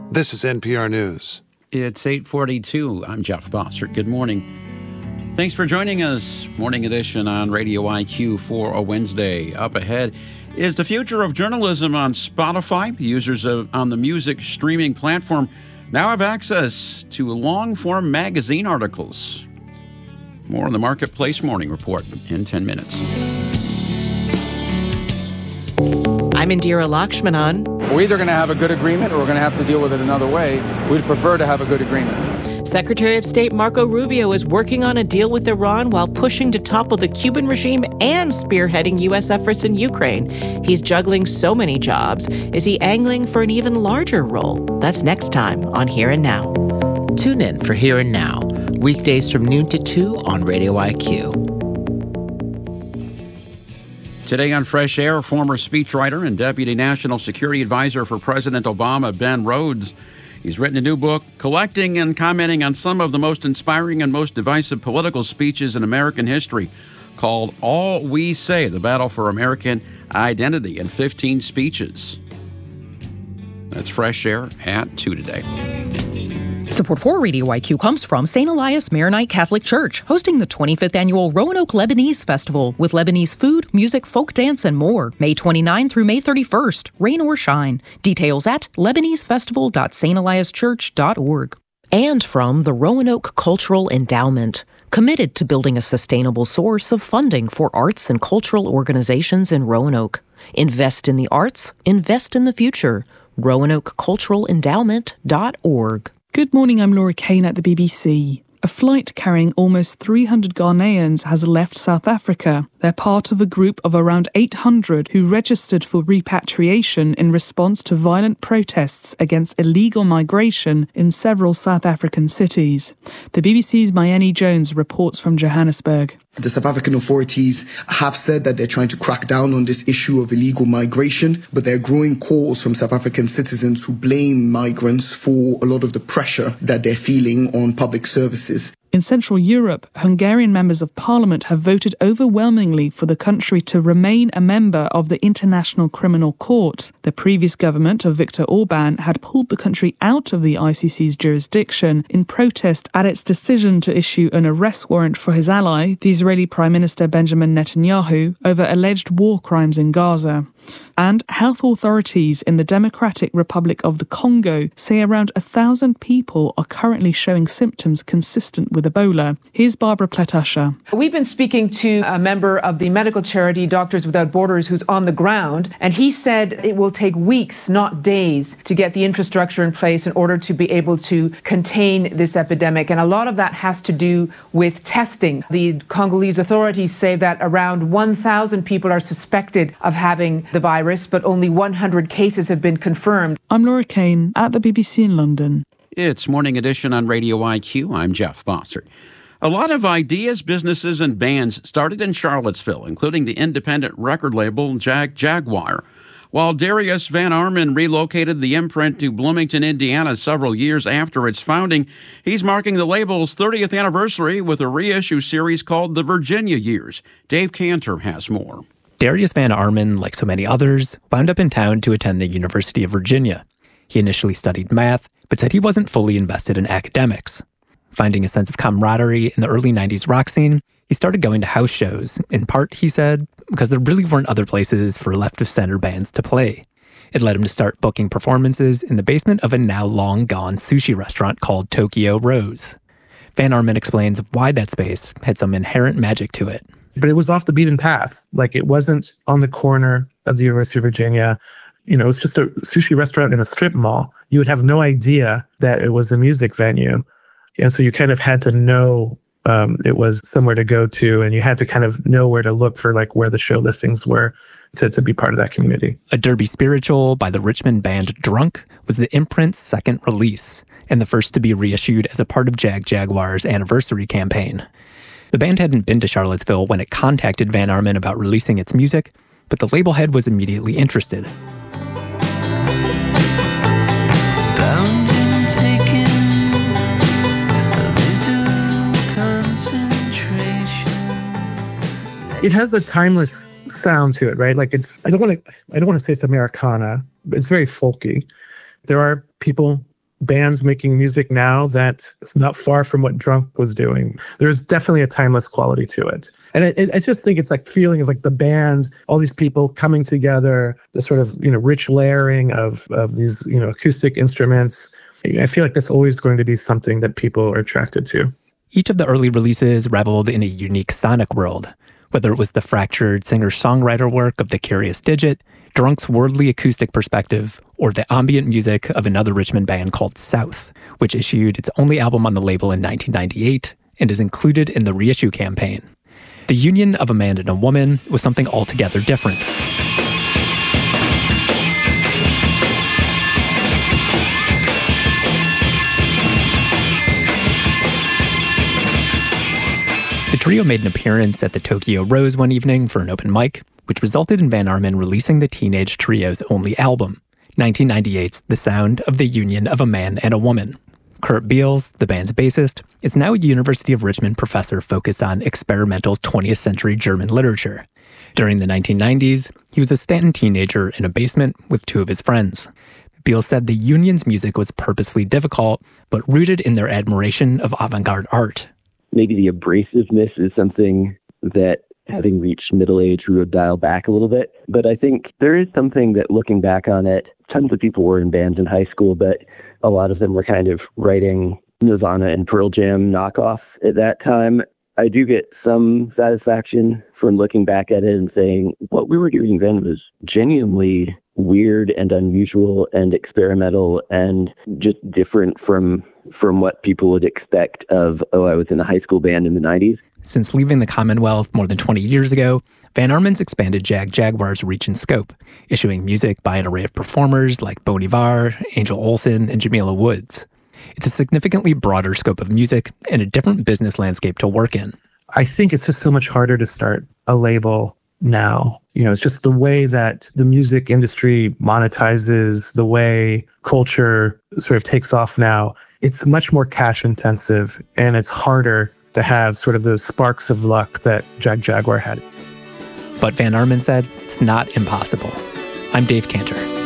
This is NPR News. It's 8:42. I'm Jeff Bossert. Good morning. Thanks for joining us. Morning edition on Radio IQ for a Wednesday. Up ahead is the future of journalism on Spotify. Users on the music streaming platform now have access to long-form magazine articles. More on the Marketplace Morning Report in 10 minutes. I'm Indira Lakshmanan. We're either going to have a good agreement or we're going to have to deal with it another way. We'd prefer to have a good agreement. Secretary of State Marco Rubio is working on a deal with Iran while pushing to topple the Cuban regime and spearheading U.S. efforts in Ukraine. He's juggling so many jobs. Is he angling for an even larger role? That's next time on Here and Now. Tune in for Here and Now, weekdays from noon to 2 on Radio IQ. Today on Fresh Air, former speechwriter and Deputy National Security Advisor for President Obama, Ben Rhodes. He's written a new book collecting and commenting on some of the most inspiring and most divisive political speeches in American history, called All We Say, the Battle for American Identity, in 15 speeches. That's Fresh Air at 2 today. Support for Radio IQ comes from St. Elias Maronite Catholic Church, hosting the 25th annual Roanoke Lebanese Festival with Lebanese food, music, folk dance, and more. May 29 through May 31st, rain or shine. Details at lebanesefestival.steliaschurch.org. And from the Roanoke Cultural Endowment, committed to building a sustainable source of funding for arts and cultural organizations in Roanoke. Invest in the arts, invest in the future. RoanokeCulturalEndowment.org. Good morning, I'm Laura Kane at the BBC. A flight carrying almost 300 Ghanaians has left South Africa. They're part of a group of around 800 who registered for repatriation in response to violent protests against illegal migration in several South African cities. The BBC's Mayeni Jones reports from Johannesburg. The South African authorities have said that they're trying to crack down on this issue of illegal migration, but there are growing calls from South African citizens who blame migrants for a lot of the pressure that they're feeling on public services. In Central Europe, Hungarian members of parliament have voted overwhelmingly for the country to remain a member of the International Criminal Court. The previous government of Viktor Orban had pulled the country out of the ICC's jurisdiction in protest at its decision to issue an arrest warrant for his ally, the Israeli Prime Minister Benjamin Netanyahu, over alleged war crimes in Gaza. And health authorities in the Democratic Republic of the Congo say around 1,000 people are currently showing symptoms consistent with Ebola. Here's Barbara Pletasha. We've been speaking to a member of the medical charity Doctors Without Borders who's on the ground, and he said it will take weeks, not days, to get the infrastructure in place in order to be able to contain this epidemic. And a lot of that has to do with testing. The Congolese authorities say that around 1,000 people are suspected of having the virus, but only 100 cases have been confirmed. I'm Laura Kane at the BBC in London. It's Morning Edition on Radio IQ. I'm Jeff Bossert. A lot of ideas, businesses, and bands started in Charlottesville, including the independent record label Jaguar. While Darius Van Arman relocated the imprint to Bloomington, Indiana several years after its founding, he's marking the label's 30th anniversary with a reissue series called The Virginia Years. Dave Cantor has more. Darius Van Arman, like so many others, wound up in town to attend the University of Virginia. He initially studied math, but said he wasn't fully invested in academics. Finding a sense of camaraderie in the early 90s rock scene, he started going to house shows, in part, he said, because there really weren't other places for left-of-center bands to play. It led him to start booking performances in the basement of a now long-gone sushi restaurant called Tokyo Rose. Van Arman explains why that space had some inherent magic to it. But it was off the beaten path. Like, it wasn't on the corner of the University of Virginia. You know, it was just a sushi restaurant in a strip mall. You would have no idea that it was a music venue. And so you kind of had to know it was somewhere to go to, and you had to kind of know where to look for, like, where the show listings were to be part of that community. A Derby Spiritual by the Richmond band Drunk was the imprint's second release, and the first to be reissued as a part of Jaguar's anniversary campaign. The band hadn't been to Charlottesville when it contacted Van Arman about releasing its music, but the label head was immediately interested. It has a timeless sound to it, right? Like, I don't want to say it's Americana, but it's very folky. There are people bands making music now that it's not far from what Drunk was doing. There's definitely a timeless quality to it. And I just think it's like feeling of like the band, all these people coming together, the sort of, rich layering of these, acoustic instruments. I feel like that's always going to be something that people are attracted to. Each of the early releases reveled in a unique sonic world, whether it was the fractured singer-songwriter work of The Curious Digit, Drunk's worldly acoustic perspective, or the ambient music of another Richmond band called South, which issued its only album on the label in 1998 and is included in the reissue campaign. The union of a man and a woman was something altogether different. The trio made an appearance at the Tokyo Rose one evening for an open mic, which resulted in Van Arman releasing the Teenage Trio's only album, 1998's The Sound of the Union of a Man and a Woman. Kurt Beals, the band's bassist, is now a University of Richmond professor focused on experimental 20th century German literature. During the 1990s, he was a Stanton teenager in a basement with two of his friends. Beals said the Union's music was purposefully difficult, but rooted in their admiration of avant-garde art. Maybe the abrasiveness is something that, having reached middle age, we would dial back a little bit. But I think there is something that, looking back on it, tons of people were in bands in high school, but a lot of them were kind of writing Nirvana and Pearl Jam knockoffs at that time. I do get some satisfaction from looking back at it and saying what we were doing then was genuinely weird and unusual and experimental and just different from what people would expect of, I was in a high school band in the 90s. Since leaving the Commonwealth more than 20 years ago, Van Arman's expanded Jaguar's reach and scope, issuing music by an array of performers like Bon Iver, Angel Olsen, and Jamila Woods. It's a significantly broader scope of music and a different business landscape to work in. I think it's just so much harder to start a label now. It's just the way that the music industry monetizes, the way culture sort of takes off now. It's much more cash intensive, and it's harder to have sort of those sparks of luck that Jaguar had. But Van Arman said it's not impossible. I'm Dave Cantor.